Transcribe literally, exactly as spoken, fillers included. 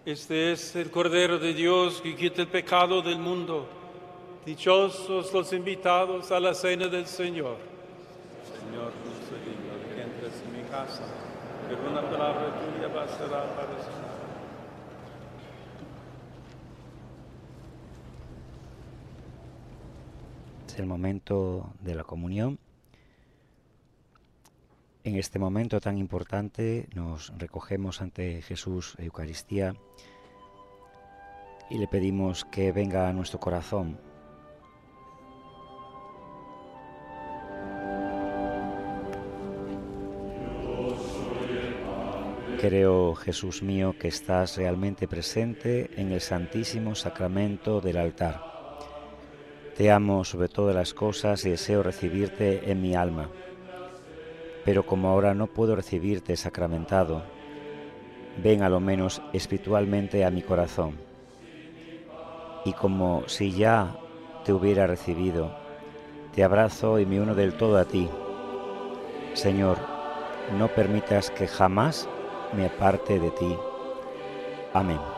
Este es el Cordero de Dios que quita el pecado del mundo. Dichosos los invitados a la cena del Señor. Señor, no soy digno de que entres en mi casa, pero una palabra tuya bastará para sanar. Es el momento de la comunión. En este momento tan importante nos recogemos ante Jesús Eucaristía y le pedimos que venga a nuestro corazón. Creo, Jesús mío, que estás realmente presente en el Santísimo Sacramento del altar. Te amo sobre todas las cosas y deseo recibirte en mi alma. Pero como ahora no puedo recibirte sacramentado, ven a lo menos espiritualmente a mi corazón. Y como si ya te hubiera recibido, te abrazo y me uno del todo a ti. Señor, no permitas que jamás me aparte de ti. Amén.